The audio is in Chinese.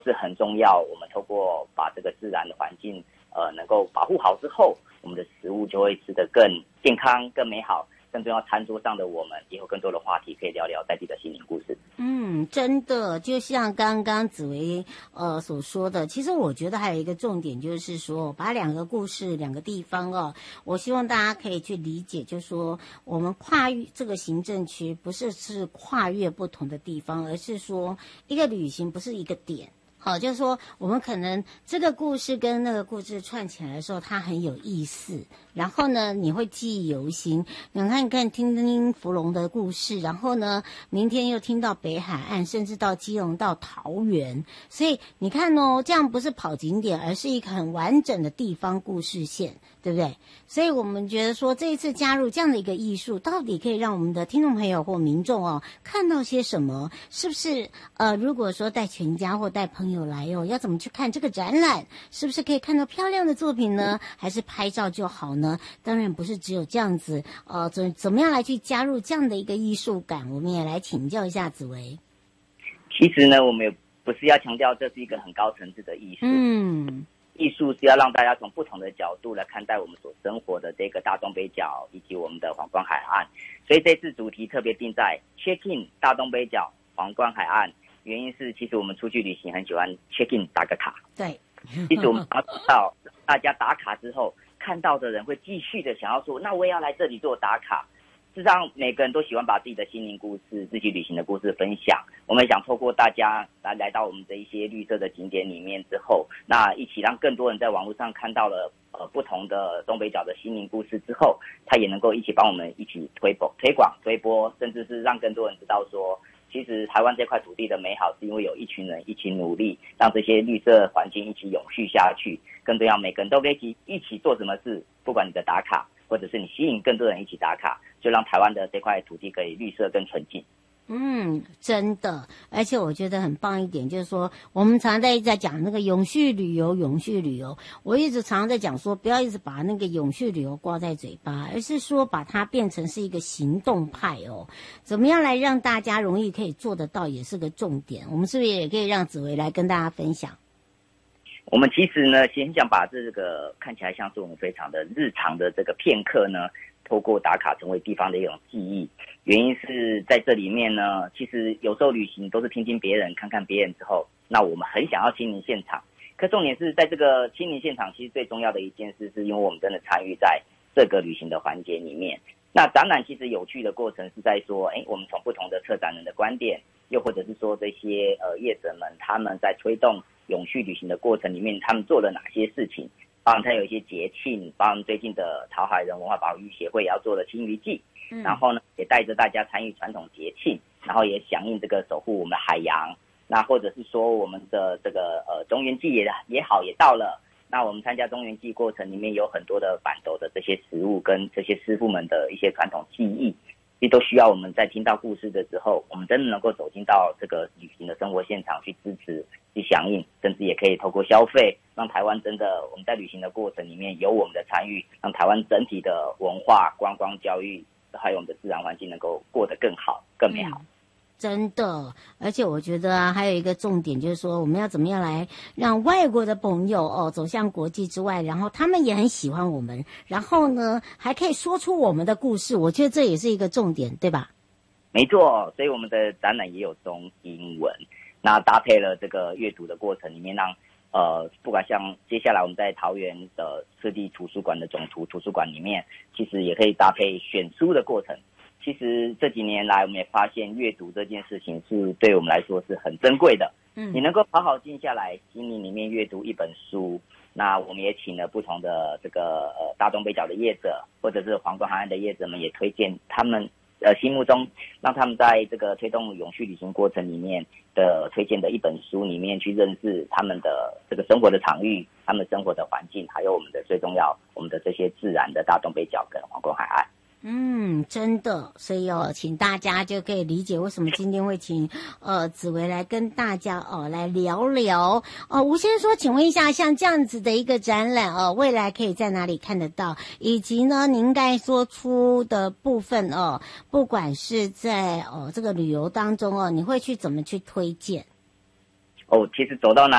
是很重要。我们透过把这个自然的环境能够保护好之后，我们的食物就会吃得更健康、更美好。更重要，餐桌上的我们也有更多的话题可以聊聊在地的心灵故事。 真的，就像刚刚紫薇所说的，其实我觉得还有一个重点，就是说把两个故事、两个地方我希望大家可以去理解，就是说我们跨越这个行政区，不是跨越不同的地方，而是说一个旅行不是一个点。好，就是说我们可能这个故事跟那个故事串起来的时候，它很有意思。然后呢，你会记忆犹新。你看，听听福隆的故事，然后呢，明天又听到北海岸，甚至到基隆、到桃园。所以你看这样不是跑景点，而是一个很完整的地方故事线，对不对？所以我们觉得说，这一次加入这样的一个艺术，到底可以让我们的听众朋友或民众看到些什么？是不是如果说带全家或带朋友来要怎么去看这个展览？是不是可以看到漂亮的作品呢？还是拍照就好呢？当然不是只有这样子，怎么样来去加入这样的一个艺术感？我们也来请教一下紫薇。 其实呢，我们也不是要强调这是一个很高层次的艺术，艺术是要让大家从不同的角度来看待我们所生活的这个大东北角以及我们的皇冠海岸。所以这次主题特别定在 check in 大东北角皇冠海岸，原因是其实我们出去旅行很喜欢 check in 打个卡。 对， 其实我们要知道，大家打卡之后，看到的人会继续的想要说，那我也要来这里做打卡。事实上，每个人都喜欢把自己的心灵故事、自己旅行的故事分享。我们也想透过大家来到我们的一些绿色的景点里面之后，那一起让更多人在网络上看到了不同的东北角的心灵故事之后，他也能够一起帮我们一起推广、推播，甚至是让更多人知道说，其实台湾这块土地的美好是因为有一群人一起努力，让这些绿色环境一起永续下去。更重要，每个人都可以一起做什么事，不管你的打卡，或者是你吸引更多人一起打卡，就让台湾的这块土地可以绿色更纯净。 真的，而且我觉得很棒一点，就是说我们常常在讲那个永续旅游，我一直常常在讲说，不要一直把那个永续旅游挂在嘴巴，而是说把它变成是一个行动派怎么样来让大家容易可以做得到，也是个重点。我们是不是也可以让紫薇来跟大家分享？ 我们其实呢，先想把这个看起来像是我们非常的日常的这个片刻呢，透过打卡成为地方的一种记忆。原因是在这里面呢，其实有时候旅行都是听听别人、看看别人之后，那我们很想要亲临现场。可重点是在这个亲临现场，其实最重要的一件事，是因为我们真的参与在这个旅行的环节里面。那展览其实有趣的过程是在说，我们从不同的策展人的观点，又或者是说这些业者们他们在推动永续旅行的过程里面，他们做了哪些事情？包含它有一些节庆，包含最近的桃海人文化保育协会也要做了青鱼季，然后呢也带着大家参与传统节庆，然后也响应这个守护我们的海洋。那或者是说我们的这个中元祭也好也到了，那我们参加中元祭过程里面有很多的板斗的这些食物跟这些师傅们的一些传统技艺，这都需要我们在听到故事的时候，我们真的能够走进到这个旅行的生活现场去支持、去响应，甚至也可以透过消费，让台湾真的我们在旅行的过程里面有我们的参与，让台湾整体的文化、观光、教育，还有我们的自然环境能够过得更好、更美好。 真的，而且我觉得还有一个重点就是说，我们要怎么样来让外国的朋友走向国际之外，然后他们也很喜欢我们，然后呢还可以说出我们的故事，我觉得这也是一个重点，对吧？ 没错，所以我们的展览也有中英文，那搭配了这个阅读的过程里面，让不管像接下来我们在桃园的设计图书馆的总图书馆里面，其实也可以搭配选书的过程。其实这几年来，我们也发现阅读这件事情是对我们来说是很珍贵的。你能够好好静下来，心灵里面阅读一本书。那我们也请了不同的这个大东北角的业者，或者是皇冠海岸的业者们，也推荐他们心目中让他们在这个推动永续旅行过程里面的推荐的一本书里面去认识他们的这个生活的场域、他们生活的环境，还有我们的最重要我们的这些自然的大东北角跟皇冠海岸。 真的，所以请大家就可以理解为什么今天会请紫薇来跟大家来聊聊吴先生说，请问一下，像这样子的一个展览未来可以在哪里看得到？以及呢，您该说出的部分不管是在这个旅游当中你会去怎么去推荐？ 其实走到哪